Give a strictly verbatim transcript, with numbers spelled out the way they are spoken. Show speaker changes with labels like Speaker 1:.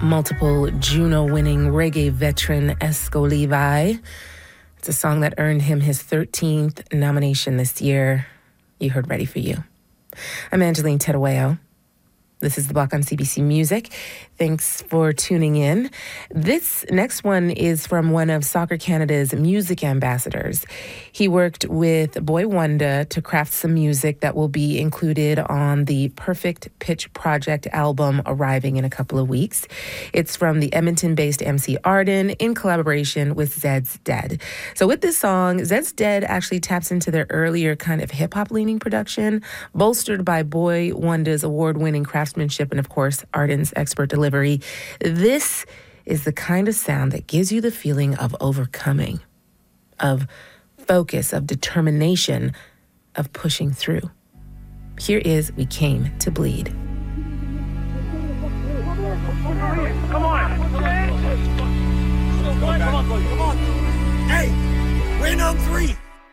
Speaker 1: multiple Juno-winning reggae veteran Esco Levi. It's a song that earned him his thirteenth nomination this year. You heard Ready For You. I'm Angeline Terueo. This is The Block on C B C Music. Thanks for tuning in. This next one is from one of Soccer Canada's music ambassadors. He worked with Boy Wonder to craft some music that will be included on the Perfect Pitch Project album arriving in a couple of weeks. It's from the Edmonton-based M C Arden in collaboration with Zed's Dead. So with this song, Zed's Dead actually taps into their earlier kind of hip-hop leaning production, bolstered by Boy Wonder's award-winning craftsmanship and, of course, Arden's expert delivery. This is the kind of sound that gives you the feeling of overcoming, of focus, of determination, of pushing through. Here is We Came to Bleed.
Speaker 2: Come on! Come on, come on, come on! Hey, win on three!